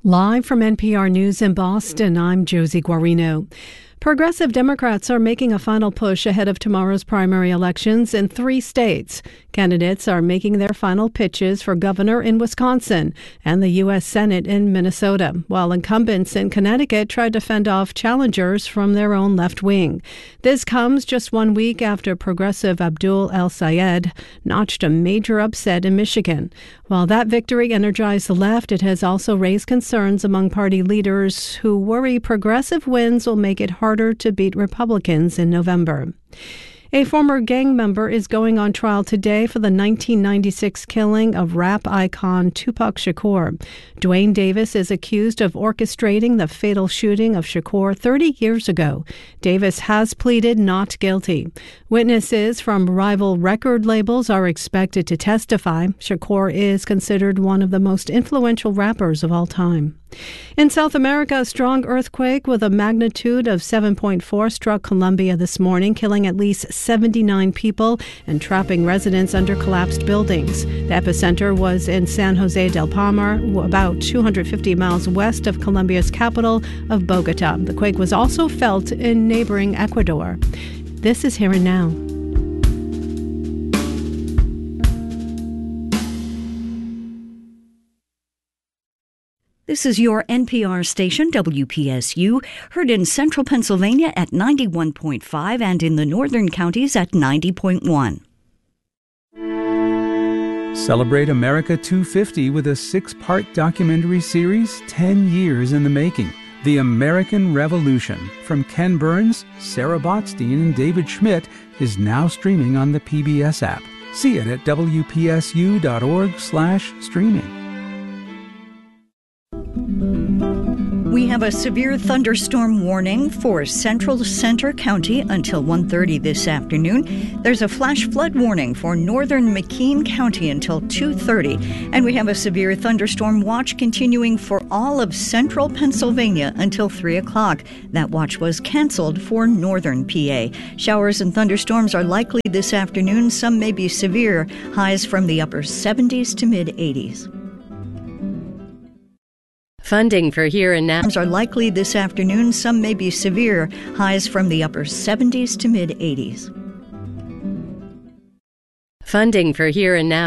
Live from NPR News in Boston, I'm Josie Guarino. Progressive Democrats are making a final push ahead of tomorrow's primary elections in 3 states. Candidates are making their final pitches for governor in Wisconsin and the U.S. Senate in Minnesota, while incumbents in Connecticut try to fend off challengers from their own left wing. This comes just 1 week after progressive Abdul El-Sayed notched a major upset in Michigan. While that victory energized the left, it has also raised concerns among party leaders who worry progressive wins will make it harder to beat Republicans in November. A former gang member is going on trial today for the 1996 killing of rap icon Tupac Shakur. Dwayne Davis is accused of orchestrating the fatal shooting of Shakur 30 years ago. Davis has pleaded not guilty. Witnesses from rival record labels are expected to testify. Shakur is considered one of the most influential rappers of all time. In South America, a strong earthquake with a magnitude of 7.4 struck Colombia this morning, killing at least 79 people and trapping residents under collapsed buildings. The epicenter was in San Jose del Palmar, about 250 miles west of Colombia's capital of Bogota. The quake was also felt in neighboring Ecuador. This is Here and Now. This is your NPR station, WPSU, heard in central Pennsylvania at 91.5 and in the northern counties at 90.1. Celebrate America 250 with a 6-part documentary series, 10 years in the making. The American Revolution, from Ken Burns, Sarah Botstein, and David Schmidt, is now streaming on the PBS app. See it at wpsu.org/streaming. We have a severe thunderstorm warning for central Center County until 1:30 this afternoon. There's a flash flood warning for northern McKean County until 2:30. And we have a severe thunderstorm watch continuing for all of central Pennsylvania until 3 o'clock. That watch was canceled for northern PA. Showers and thunderstorms are likely this afternoon. Some may be severe. Highs from the upper 70s to mid-80s. Funding for Here and Now are likely this afternoon. Some may be severe. Highs from the upper 70s to mid-80s. Funding for Here and Now